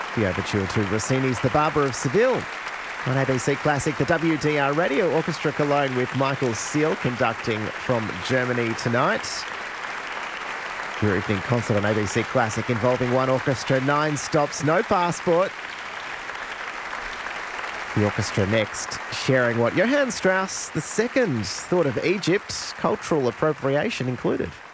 The overture to Rossini's The Barber of Seville. On ABC Classic, the WDR Radio Orchestra Cologne with Michael Seal conducting from Germany tonight. Your evening concert on ABC Classic involving one orchestra, 9 stops, no passport. The orchestra next sharing what Johann Strauss II thought of Egypt, cultural appropriation included.